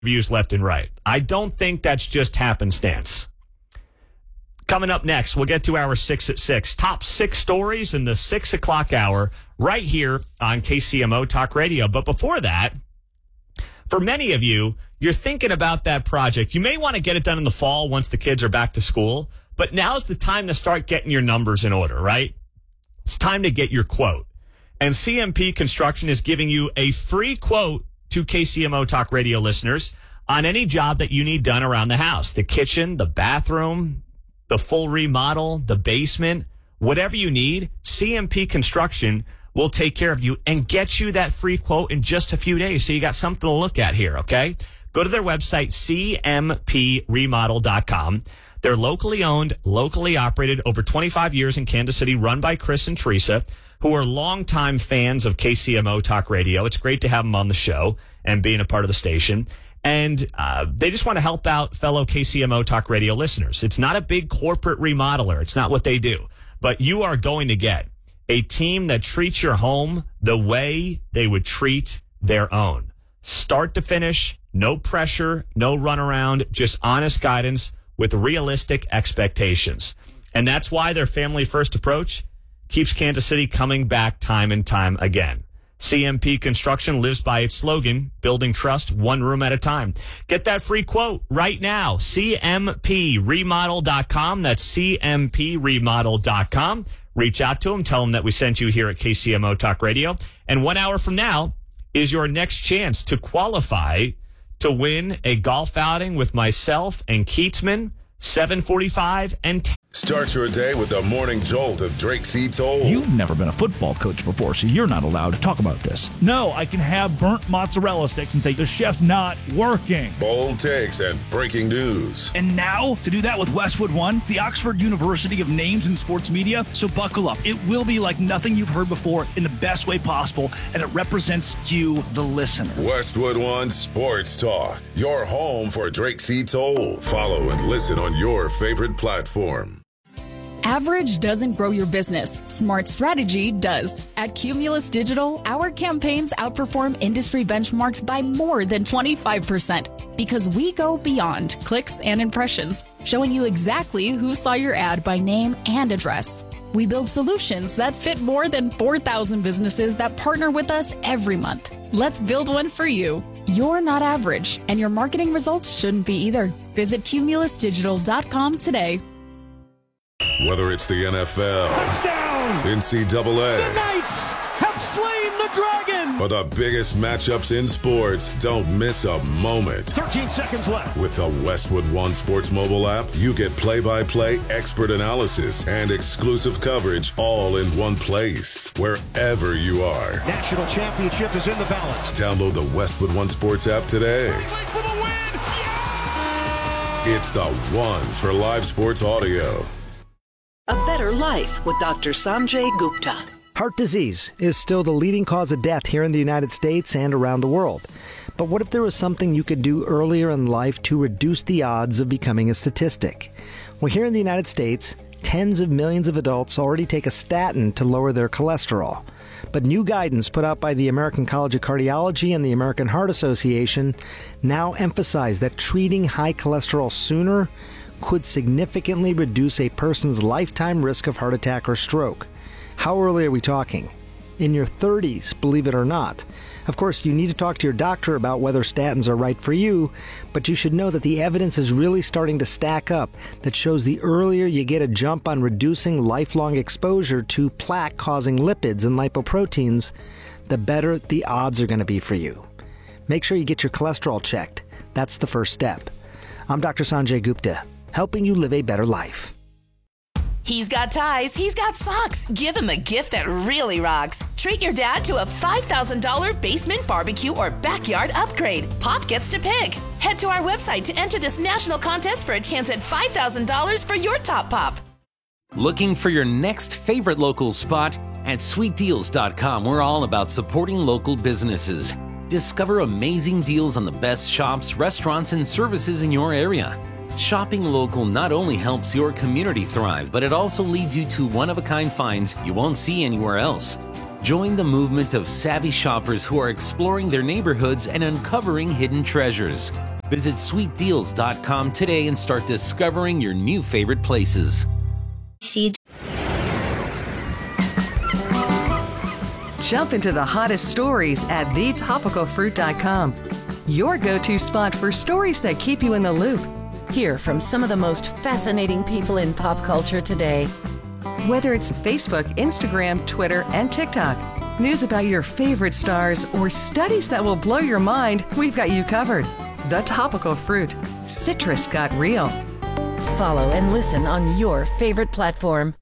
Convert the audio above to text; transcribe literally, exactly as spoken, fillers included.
views left and right. I don't think that's just happenstance. Coming up next, we'll get to our six at six. Top six stories in the six o'clock hour right here on K C M O Talk Radio. But before that, for many of you, you're thinking about that project. You may want to get it done in the fall once the kids are back to school, but now's the time to start getting your numbers in order, right? It's time to get your quote. And C M P Construction is giving you a free quote to K C M O Talk Radio listeners on any job that you need done around the house. The kitchen, the bathroom, the full remodel, the basement, whatever you need, C M P Construction will take care of you and get you that free quote in just a few days. So you got something to look at here, okay? Go to their website, C M P remodel dot com. They're locally owned, locally operated, over twenty-five years in Kansas City, run by Chris and Teresa, who are longtime fans of K C M O Talk Radio. It's great to have them on the show and being a part of the station. And uh, they just want to help out fellow K C M O Talk Radio listeners. It's not a big corporate remodeler. It's not what they do. But you are going to get a team that treats your home the way they would treat their own. Start to finish, no pressure, no runaround, just honest guidance with realistic expectations. And that's why their family-first approach keeps Kansas City coming back time and time again. C M P Construction lives by its slogan, building trust one room at a time. Get that free quote right now, C M P remodel dot com. That's C M P remodel dot com. Reach out to them, tell them that we sent you here at K C M O Talk Radio. And one hour from now is your next chance to qualify to win a golf outing with myself and Keatsman, seven forty-five and ten. Start your day with the morning jolt of Drake C. Toll. You've never been a football coach before, so you're not allowed to talk about this. No, I can have burnt mozzarella sticks and say the chef's not working. Bold takes and breaking news. And now, to do that with Westwood One, the Oxford University of Names in Sports Media. So buckle up. It will be like nothing you've heard before in the best way possible, and it represents you, the listener. Westwood One Sports Talk, your home for Drake C. Toll. Follow and listen on your favorite platform. Average doesn't grow your business. Smart strategy does. At Cumulus Digital, our campaigns outperform industry benchmarks by more than twenty-five percent because we go beyond clicks and impressions, showing you exactly who saw your ad by name and address. We build solutions that fit more than four thousand businesses that partner with us every month. Let's build one for you. You're not average, and your marketing results shouldn't be either. Visit Cumulus Digital dot com today. Whether it's the N F L, touchdown, N C double A, the Knights have slain the dragon, or the biggest matchups in sports, don't miss a moment. thirteen seconds left. With the Westwood One Sports mobile app, you get play-by-play expert analysis and exclusive coverage all in one place, wherever you are. National championship is in the balance. Download the Westwood One Sports app today. For the win. Yeah! It's the one for live sports audio. A better life with Doctor Sanjay Gupta. Heart disease is still the leading cause of death here in the United States and around the world. But what if there was something you could do earlier in life to reduce the odds of becoming a statistic? Well, here in the United States, tens of millions of adults already take a statin to lower their cholesterol. But new guidance put out by the American College of Cardiology and the American Heart Association now emphasize that treating high cholesterol sooner could significantly reduce a person's lifetime risk of heart attack or stroke. How early are we talking? In your thirties, believe it or not. Of course, you need to talk to your doctor about whether statins are right for you, but you should know that the evidence is really starting to stack up that shows the earlier you get a jump on reducing lifelong exposure to plaque-causing lipids and lipoproteins, the better the odds are going to be for you. Make sure you get your cholesterol checked. That's the first step. I'm Doctor Sanjay Gupta, helping you live a better life. He's got ties, he's got socks. Give him a gift that really rocks. Treat your dad to a five thousand dollars basement, barbecue, or backyard upgrade. Pop gets to pick. Head to our website to enter this national contest for a chance at five thousand dollars for your top pop. Looking for your next favorite local spot? At sweet deals dot com, we're all about supporting local businesses. Discover amazing deals on the best shops, restaurants, and services in your area. Shopping local not only helps your community thrive, but it also leads you to one-of-a-kind finds you won't see anywhere else. Join the movement of savvy shoppers who are exploring their neighborhoods and uncovering hidden treasures. Visit sweet deals dot com today and start discovering your new favorite places. Jump into the hottest stories at the topical fruit dot com. Your go-to spot for stories that keep you in the loop. Hear from some of the most fascinating people in pop culture today. Whether it's Facebook, Instagram, Twitter, and TikTok, news about your favorite stars, or studies that will blow your mind, we've got you covered. The Topical Fruit. Citrus got real. Follow and listen on your favorite platform.